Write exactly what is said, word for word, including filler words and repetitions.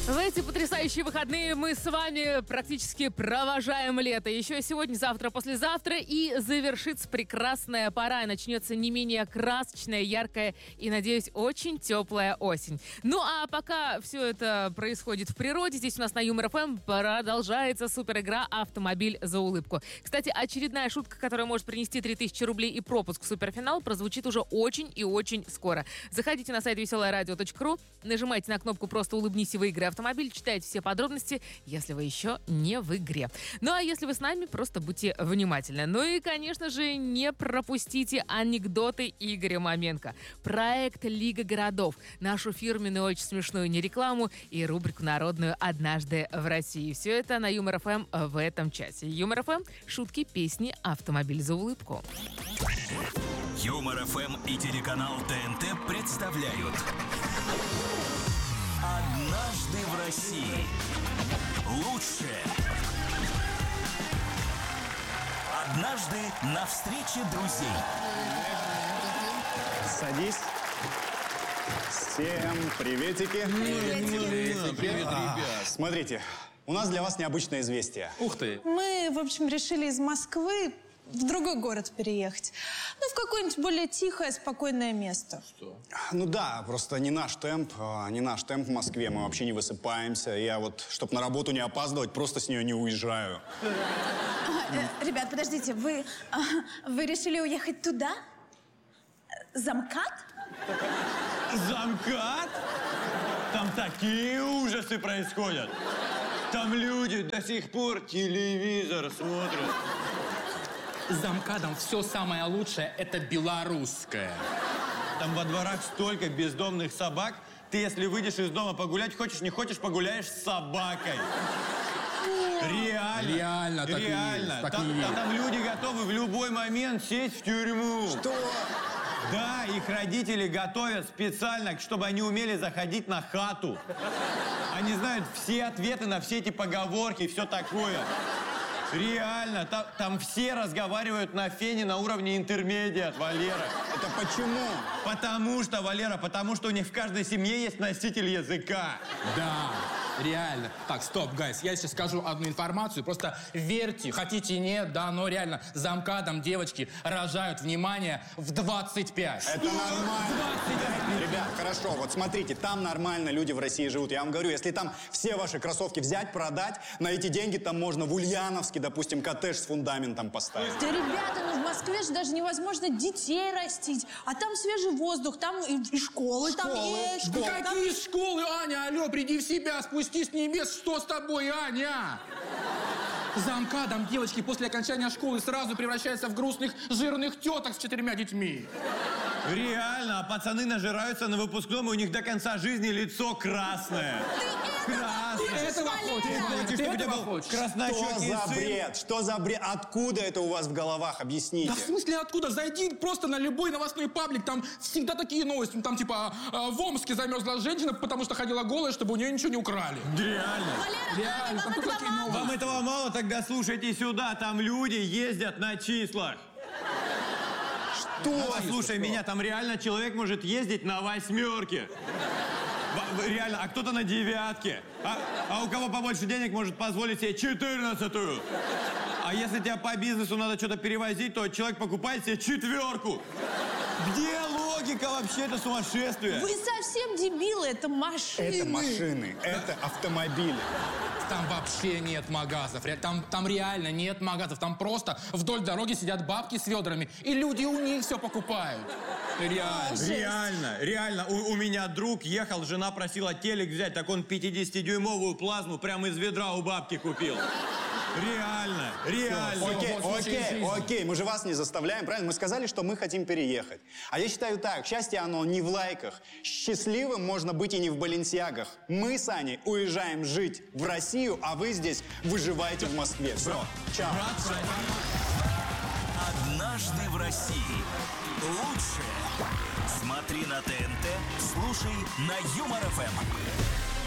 В эти потрясающие выходные мы с вами практически провожаем лето. Еще сегодня, завтра, послезавтра. И завершится прекрасная пора. И начнется не менее красочная, яркая и, надеюсь, очень теплая осень. Ну, а пока все это происходит в природе, здесь у нас на Юмор ФМ продолжается суперигра «Автомобиль за улыбку». Кстати, очередная шутка, которая может принести три тысячи рублей и пропуск в суперфинал, прозвучит уже очень и очень скоро. Заходите на сайт веселое радио точка ру, нажимайте на кнопку «Просто улыбнись и выиграй автомобиль», читайте все подробности, если вы еще не в игре. Ну а если вы с нами, просто будьте внимательны. Ну и, конечно же, не пропустите анекдоты Игоря Маменко. Проект «Лига городов», нашу фирменную, очень смешную нерекламу и рубрику народную «Однажды в России». Все это на Юмор ФМ в этом часе. Юмор ФМ, шутки, песни, автомобиль за улыбку. Юмор ФМ и телеканал ТНТ представляют «Однажды в России». Лучшее. Однажды на встрече друзей. Садись. Всем приветики. Привет, привет, А, ребят. Смотрите, у нас для вас необычное известие. Ух ты. Мы, в общем, решили из Москвы в другой город переехать. Ну, в какое-нибудь более тихое, спокойное место. Что? Ну да, просто не наш темп, а, не наш темп в Москве, мы вообще не высыпаемся. Я вот, чтобы на работу не опаздывать, просто с нее не уезжаю. Э, Ребят, подождите, вы, а, вы решили уехать туда? Замкат? Замкат? Там такие ужасы происходят. Там люди до сих пор телевизор смотрят. За МКАДом все самое лучшее – это белорусское. Там во дворах столько бездомных собак. Ты, если выйдешь из дома погулять, хочешь, не хочешь, погуляешь с собакой. Реально. Реально, так и Реально. есть, так там, и есть. там- там люди готовы в любой момент сесть в тюрьму. Что? Да, их родители готовят специально, чтобы они умели заходить на хату. Они знают все ответы на все эти поговорки и все такое. Реально, там, там все разговаривают на фене на уровне интермедиат, Валера. Это почему? Потому что, Валера, потому что у них в каждой семье есть носитель языка. Да, реально. Так, стоп, гайс, я сейчас скажу одну информацию. Просто верьте, хотите, нет, да, но реально за МКАДом девочки рожают, внимание, в двадцать пять. Это нормально. Ребят, хорошо, вот смотрите, там нормально люди в России живут. Я вам говорю, если там все ваши кроссовки взять, продать, на эти деньги там можно в Ульяновске, допустим, коттедж с фундаментом поставить. Да, ребята, ну в Москве же даже невозможно детей растить. А там свежий воздух, там и, и школы, там Школы, есть. школы. там Какие школы, Аня, алло, приди в себя, спустись с небес, что с тобой, Аня? За МКАДом девочки после окончания школы сразу превращаются в грустных, жирных теток с четырьмя детьми. Реально, а пацаны нажираются на выпускном, и у них до конца жизни лицо красное. Красное. Этого хочешь, Ты Аня, хочешь, ты чтобы у тебя этого был хочешь? Что краснощекий за сын? бред? Что за бред? Откуда это у вас в головах? Объясните. Да в смысле откуда? Зайди просто на любой новостной паблик, там всегда такие новости. Там типа а, в Омске замерзла женщина, потому что ходила голая, чтобы у нее ничего не украли. Реально. Реально, там только такие новости. Вам этого мало? Тогда слушайте сюда. Там люди ездят на числах. Что? Слушай, меня там реально человек может ездить на восьмерке. В- в- Реально, а кто-то на девятке. А, а у кого побольше денег может позволить себе четырнадцатую. А если тебе по бизнесу надо что-то перевозить, то человек покупает себе четверку. Где логика вообще? Это сумасшествие. Вы совсем дебилы, это машины. Это машины, это автомобили. Там вообще нет магазов. Ре- Там, там реально нет магазов. Там просто вдоль дороги сидят бабки с ведрами, и люди у них все покупают. Реально. Реально, реально. У, у меня друг ехал, жена просила телек взять, так он пятидесятидюймовую плазму прямо из ведра у бабки купил. Реально, реально. Окей, вот случай окей, жизни. окей, мы же вас не заставляем, правильно? Мы сказали, что мы хотим переехать. А я считаю так, счастье оно не в лайках. Счастливым можно быть и не в баленсиагах. Мы с Аней уезжаем жить в Россию, а вы здесь выживаете в Москве. Все, чао. «Однажды в России». Лучшее. Смотри на ТНТ, слушай на Юмор ФМ.